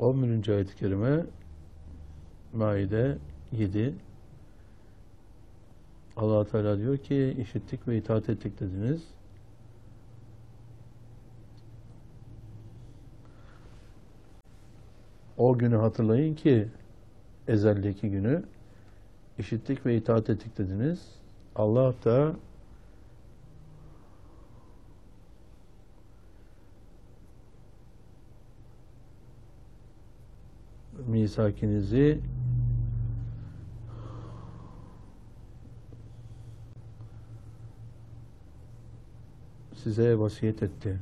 11. ayet-i kerime Maide 7. Allah Teala diyor ki işittik ve itaat ettik dediniz. O günü hatırlayın ki ezeldeki günü işittik ve itaat ettik dediniz. Allah da misakinizi size vasiyet etti.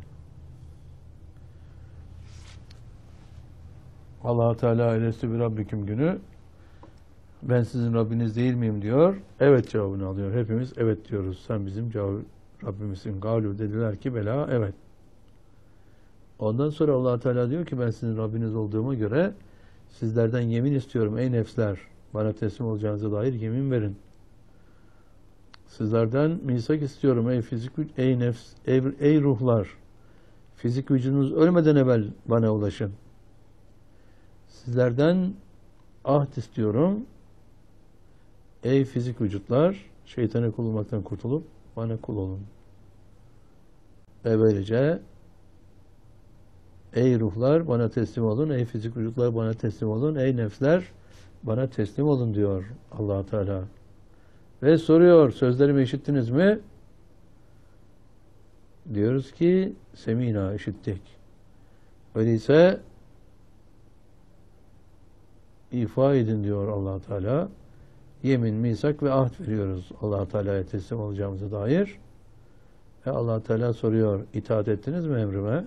Allah Teala elestü bir Rabbiküm günü ben sizin Rabbiniz değil miyim diyor. Evet cevabını alıyor. Hepimiz evet diyoruz. Sen bizim Rabbimizsin. Galu dediler ki bela evet. Ondan sonra Allah Teala diyor ki ben sizin Rabbiniz olduğuma göre sizlerden yemin istiyorum ey nefsler. Bana teslim olacağınıza dair yemin verin. Sizlerden misak istiyorum ey nefs, ey ruhlar. Fizik vücudunuz ölmeden evvel bana ulaşın. Sizlerden ahd istiyorum. Ey fizik vücutlar, şeytana kul olmaktan kurtulup bana kul olun. Ve böylece ey ruhlar bana teslim olun, ey fizik vücutlar bana teslim olun, ey nefsler bana teslim olun diyor Allah Teala. Ve soruyor, sözlerimi işittiniz mi? Diyoruz ki semina işittik. Öyleyse ifa edin diyor Allah Teala. Yemin, misak ve ahd veriyoruz Allah Teala'ya teslim olacağımıza dair. Ve Allah Teala soruyor, itaat ettiniz mi emrime?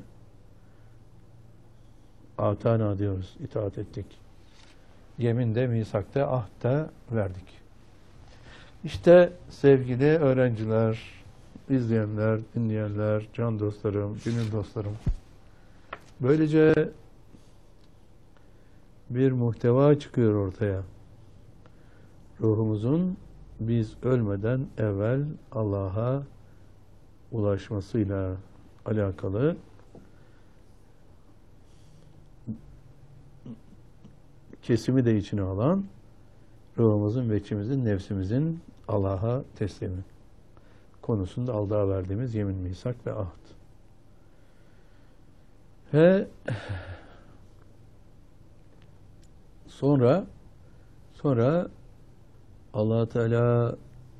Atana diyoruz, itaat ettik. Yeminde, misakta, ahd verdik. İşte sevgili öğrenciler, izleyenler, dinleyenler, can dostlarım, gönül dostlarım. Böylece bir muhteva çıkıyor ortaya. Ruhumuzun biz ölmeden evvel Allah'a ulaşmasıyla alakalı kesimi de içine alan ruhumuzun ve içimizin, nefsimizin Allah'a teslimi konusunda Allah'a verdiğimiz yemin, misak ve ahd. Ve sonra Allah Teala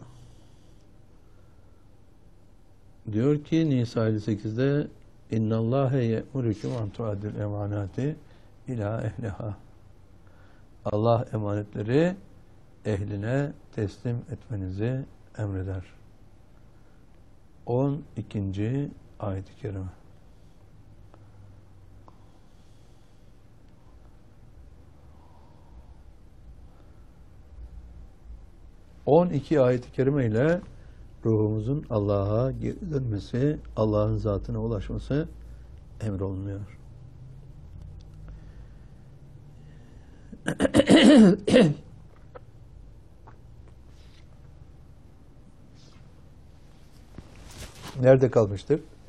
diyor ki Nisa 58'de İnnallâhe ye'murukum an tu'addil emanati ila ehliha. Allah emanetleri ehline teslim etmenizi emreder. 12. ayet-i kerime. Ayet-i kerime ile ruhumuzun Allah'a geri dönmesi, Allah'ın zatına ulaşması emrolunuyor. Nerede kalmıştık?